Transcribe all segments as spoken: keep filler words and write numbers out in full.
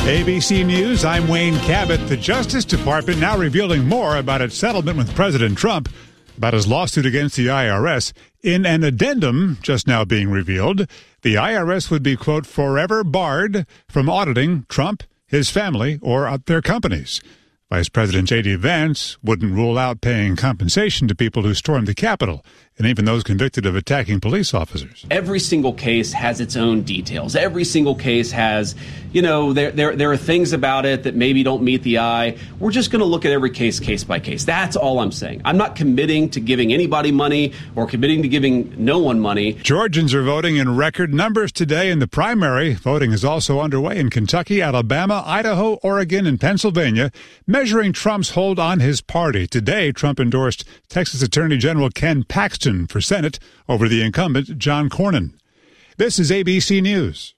A B C News, I'm Wayne Cabot. The Justice Department now revealing more about its settlement with President Trump about his lawsuit against the I R S. In an addendum just now being revealed, the I R S would be, quote, forever barred from auditing Trump, his family, or their companies. Vice President J D. Vance wouldn't rule out paying compensation to people who stormed the Capitol, and even those convicted of attacking police officers. Every single case has its own details. Every single case has, you know, there there, there are things about it that maybe don't meet the eye. We're just going to look at every case, case by case. That's all I'm saying. I'm not committing to giving anybody money or committing to giving no one money. Georgians are voting in record numbers today in the primary. Voting is also underway in Kentucky, Alabama, Idaho, Oregon, and Pennsylvania, measuring Trump's hold on his party. Today, Trump endorsed Texas Attorney General Ken Paxton for Senate over the incumbent John Cornyn. This is A B C News.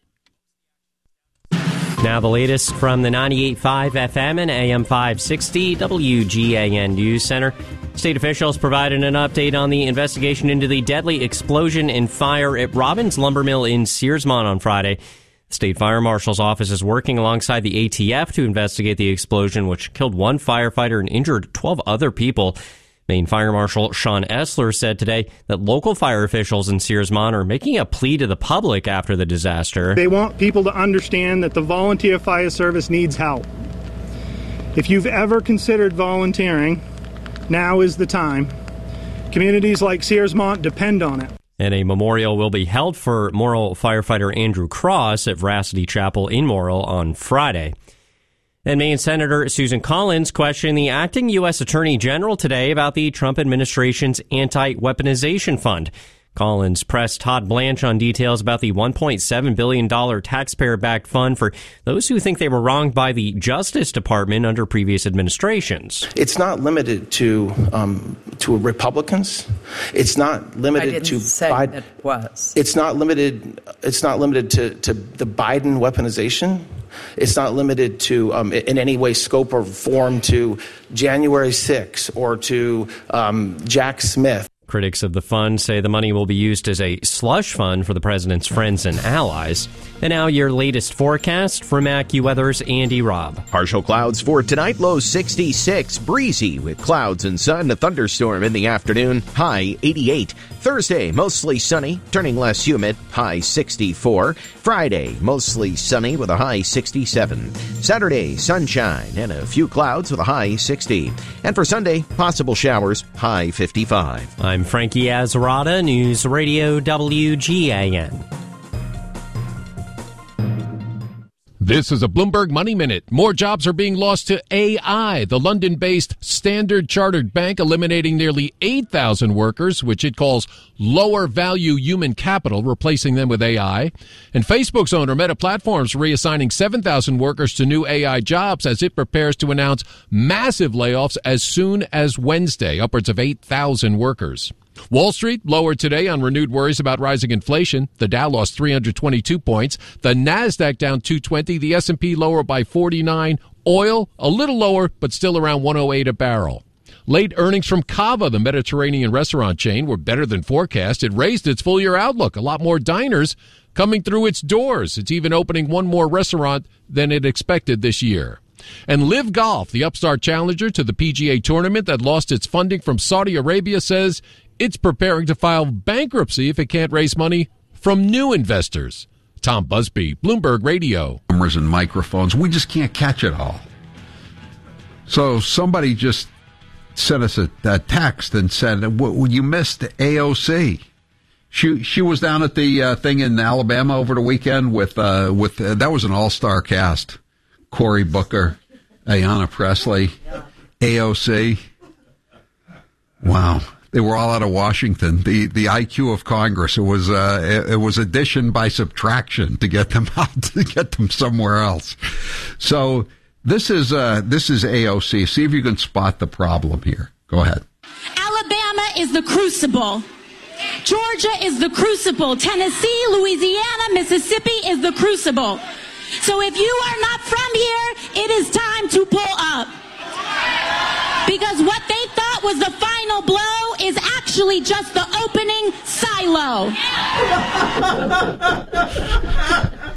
Now the latest from the ninety-eight point five F M and A M five sixty W G A N News Center. State officials provided an update on the investigation into the deadly explosion and fire at Robbins Lumber Mill in Searsmont on Friday. The State Fire Marshal's office is working alongside the A T F to investigate the explosion, which killed one firefighter and injured twelve other people. Maine Fire Marshal Sean Essler said today that local fire officials in Searsmont are making a plea to the public after the disaster. They want people to understand that the volunteer fire service needs help. If you've ever considered volunteering, now is the time. Communities like Searsmont depend on it. And a memorial will be held for Morrill firefighter Andrew Cross at Veracity Chapel in Morrill on Friday. And Maine Senator Susan Collins questioned the acting U S Attorney General today about the Trump administration's anti-weaponization fund. Collins pressed Todd Blanche on details about the one point seven billion dollars taxpayer-backed fund for those who think they were wronged by the Justice Department under previous administrations. It's not limited to um, to Republicans. It's not limited I didn't to say Biden. It was. It's not limited. It's not limited to, to the Biden weaponization. It's not limited to, um, in any way, scope or form to January sixth or to um, Jack Smith. Critics of the fund say the money will be used as a slush fund for the president's friends and allies. And now your latest forecast from AccuWeather's Andy Robb. Partial clouds for tonight, low sixty-six. Breezy with clouds and sun. A thunderstorm in the afternoon, high eighty-eight. Thursday, mostly sunny, turning less humid, high sixty-four. Friday, mostly sunny with a high sixty-seven. Saturday, sunshine and a few clouds with a high sixty. And for Sunday, possible showers, high fifty-five. I'm Frankie Azarada, News Radio W G A N. This is a Bloomberg Money Minute. More jobs are being lost to A I. The London-based Standard Chartered Bank eliminating nearly eight thousand workers, which it calls lower-value human capital, replacing them with A I. And Facebook's owner, Meta Platforms, reassigning seven thousand workers to new A I jobs as it prepares to announce massive layoffs as soon as Wednesday, upwards of eight thousand workers. Wall Street lower today on renewed worries about rising inflation. The Dow lost three hundred twenty-two points. The Nasdaq down two hundred twenty. The S and P lower by forty-nine. Oil a little lower, but still around one oh eight a barrel. Late earnings from Cava, the Mediterranean restaurant chain, were better than forecast. It raised its full-year outlook. A lot more diners coming through its doors. It's even opening one more restaurant than it expected this year. And Live Golf, the upstart challenger to the P G A tournament that lost its funding from Saudi Arabia, says it's preparing to file bankruptcy if it can't raise money from new investors. Tom Busby, Bloomberg Radio. Cameras and microphones, we just can't catch it all. So somebody just sent us a, a text and said, well, you missed A O C. She she was down at the uh, thing in Alabama over the weekend with, uh, with uh, that was an all-star cast. Cory Booker, Ayanna Presley, A O C. Wow. They were all out of Washington. The the I Q of Congress. It was uh, it, it was addition by subtraction to get them out, to get them somewhere else. So this is uh, this is A O C. See if you can spot the problem here. Go ahead. Alabama is the crucible. Georgia is the crucible. Tennessee, Louisiana, Mississippi is the crucible. So if you are not from here, it is time to pull up. Because what they thought was the final blow is actually just the opening silo.